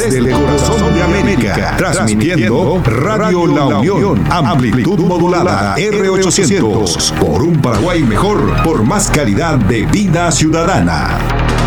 desde el corazón de América, transmitiendo Radio La Unión, amplitud modulada R800, por un Paraguay mejor, por más calidad de vida ciudadana.